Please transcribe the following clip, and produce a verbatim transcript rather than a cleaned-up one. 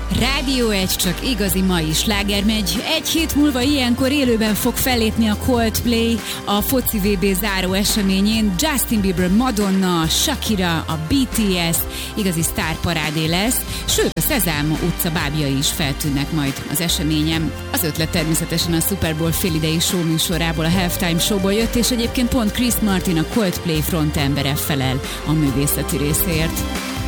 Rádió egy, csak igazi mai slágermegy. Egy hét múlva ilyenkor élőben fog fellépni a Coldplay a foci vé bé záró eseményén. Justin Bieber, Madonna, Shakira, a bé té es, igazi sztárparádé lesz, sőt a Szezám utca bábjai is feltűnnek majd az eseményen. Az ötlet természetesen a Super Bowl félidei show műsorából, a Halftime Showból jött, és egyébként pont Chris Martin, a Coldplay frontembere felel a művészeti részért.